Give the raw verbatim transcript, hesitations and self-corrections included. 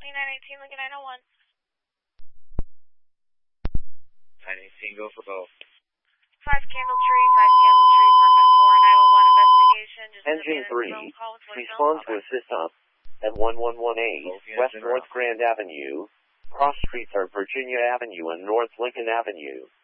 nine eighteen, Lincoln nine oh one. nine eighteen, go for both. five Candle Tree, five Candle Tree, Apartment four, nine one one investigation. Just Engine three, respond to assist up at one one one eight West North Grand Avenue. Cross streets are Virginia Avenue and North Lincoln Avenue.